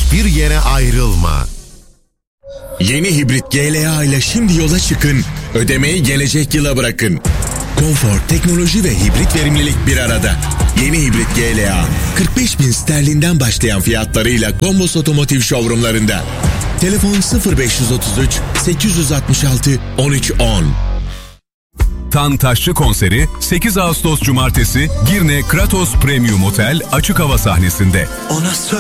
Hiçbir yere ayrılma. Yeni hibrit GLA ile şimdi yola çıkın, ödemeyi gelecek yıla bırakın. Konfor, teknoloji ve hibrit verimlilik bir arada. Yeni hibrit GLA, 45.000 sterlinden başlayan fiyatlarıyla Kombos Otomotiv showroomlarında. Telefon 0533 866 1310. Tan Taşçı konseri 8 Ağustos Cumartesi Girne Kratos Premium Otel açık hava sahnesinde.